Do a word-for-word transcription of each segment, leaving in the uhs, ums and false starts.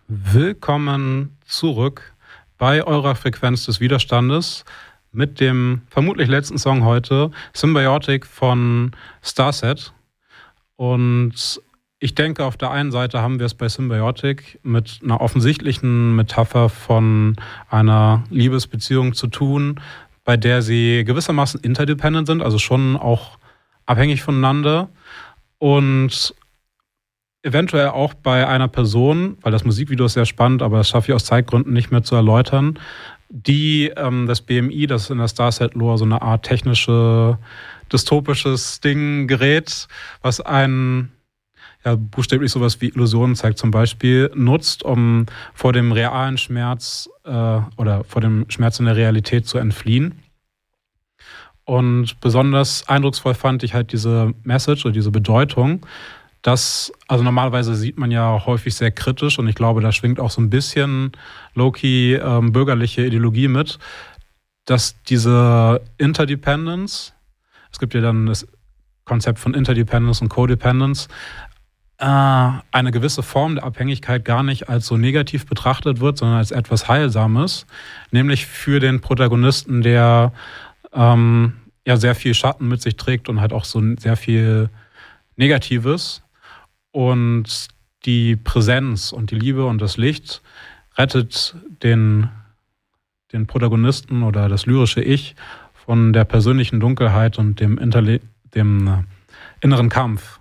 Willkommen zurück bei eurer Frequenz des Widerstandes mit dem vermutlich letzten Song heute, Symbiotic von Starset. Und ich denke, auf der einen Seite haben wir es bei Symbiotic mit einer offensichtlichen Metapher von einer Liebesbeziehung zu tun, bei der sie gewissermaßen interdependent sind, also schon auch abhängig voneinander. Und eventuell auch bei einer Person, weil das Musikvideo ist sehr spannend, aber das schaffe ich aus Zeitgründen nicht mehr zu erläutern, die ähm, das B M I, das ist in der Starset-Lore so eine Art technische, dystopisches Ding, Gerät, was einen, ja, buchstäblich sowas wie Illusionen zeigt zum Beispiel, nutzt, um vor dem realen Schmerz äh, oder vor dem Schmerz in der Realität zu entfliehen. Und besonders eindrucksvoll fand ich halt diese Message oder diese Bedeutung, das, also normalerweise sieht man ja häufig sehr kritisch und ich glaube, da schwingt auch so ein bisschen low-key ähm, bürgerliche Ideologie mit, dass diese Interdependence, es gibt ja dann das Konzept von Interdependence und Codependence, äh, eine gewisse Form der Abhängigkeit gar nicht als so negativ betrachtet wird, sondern als etwas Heilsames, nämlich für den Protagonisten, der ähm, ja sehr viel Schatten mit sich trägt und halt auch so sehr viel Negatives. Und die Präsenz und die Liebe und das Licht rettet den, den Protagonisten oder das lyrische Ich von der persönlichen Dunkelheit und dem, Interle- dem äh, inneren Kampf.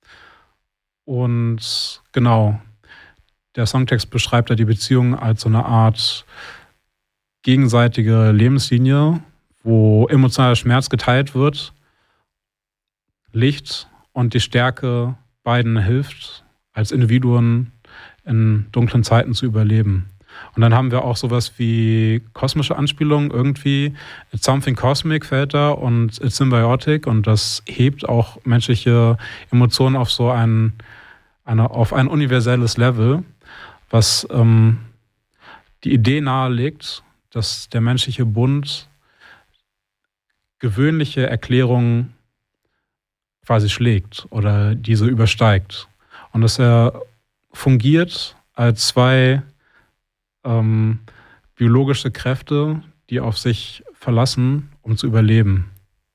Und genau, der Songtext beschreibt ja die Beziehung als so eine Art gegenseitige Lebenslinie, wo emotionaler Schmerz geteilt wird, Licht und die Stärke beiden hilft, als Individuen in dunklen Zeiten zu überleben. Und dann haben wir auch sowas wie kosmische Anspielungen irgendwie. It's something cosmic fällt da und it's symbiotic und das hebt auch menschliche Emotionen auf so ein, eine, auf ein universelles Level, was ähm, die Idee nahelegt, dass der menschliche Bund gewöhnliche Erklärungen quasi schlägt oder diese übersteigt. Und dass er fungiert als zwei ähm, biologische Kräfte, die auf sich verlassen, um zu überleben.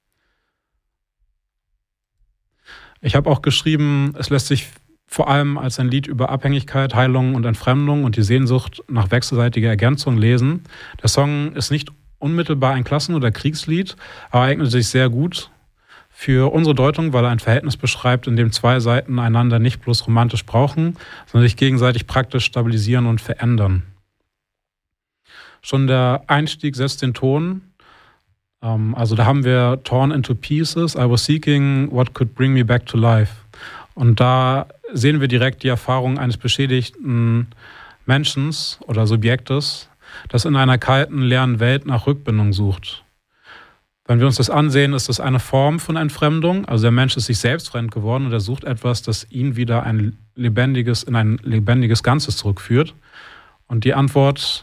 Ich habe auch geschrieben, es lässt sich vor allem als ein Lied über Abhängigkeit, Heilung und Entfremdung und die Sehnsucht nach wechselseitiger Ergänzung lesen. Der Song ist nicht unmittelbar ein Klassen- oder Kriegslied, aber eignet sich sehr gut für unsere Deutung, weil er ein Verhältnis beschreibt, in dem zwei Seiten einander nicht bloß romantisch brauchen, sondern sich gegenseitig praktisch stabilisieren und verändern. Schon der Einstieg setzt den Ton. Also da haben wir Torn into Pieces, I was seeking what could bring me back to life. Und da sehen wir direkt die Erfahrung eines beschädigten Menschen oder Subjektes, das in einer kalten, leeren Welt nach Rückbindung sucht. Wenn wir uns das ansehen, ist das eine Form von Entfremdung. Also der Mensch ist sich selbst fremd geworden und er sucht etwas, das ihn wieder ein lebendiges, in ein lebendiges Ganzes zurückführt. Und die Antwort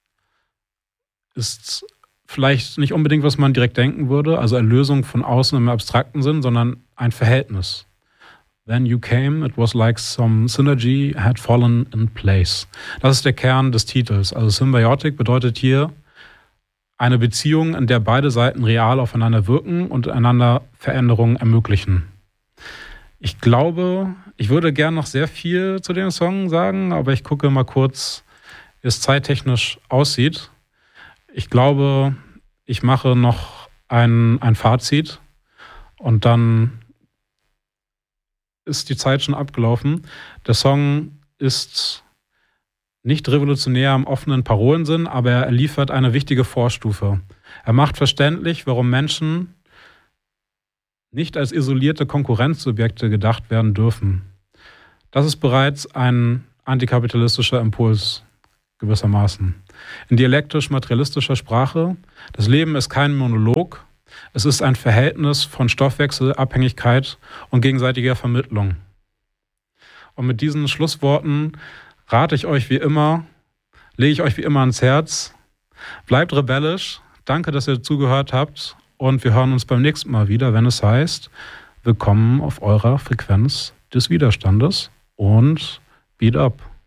ist vielleicht nicht unbedingt, was man direkt denken würde, also Erlösung von außen im abstrakten Sinn, sondern ein Verhältnis. When you came, it was like some synergy had fallen in place. Das ist der Kern des Titels. Also Symbiotic bedeutet hier eine Beziehung, in der beide Seiten real aufeinander wirken und einander Veränderungen ermöglichen. Ich glaube, ich würde gern noch sehr viel zu dem Song sagen, aber ich gucke mal kurz, wie es zeittechnisch aussieht. Ich glaube, ich mache noch ein, ein Fazit und dann ist die Zeit schon abgelaufen. Der Song ist nicht revolutionär im offenen Parolensinn, aber er liefert eine wichtige Vorstufe. Er macht verständlich, warum Menschen nicht als isolierte Konkurrenzsubjekte gedacht werden dürfen. Das ist bereits ein antikapitalistischer Impuls gewissermaßen. In dialektisch-materialistischer Sprache, das Leben ist kein Monolog, es ist ein Verhältnis von Stoffwechsel, Abhängigkeit und gegenseitiger Vermittlung. Und mit diesen Schlussworten rate ich euch wie immer, lege ich euch wie immer ans Herz, bleibt rebellisch, danke, dass ihr zugehört habt und wir hören uns beim nächsten Mal wieder, wenn es heißt, willkommen auf eurer Frequenz des Widerstandes und Beat Up.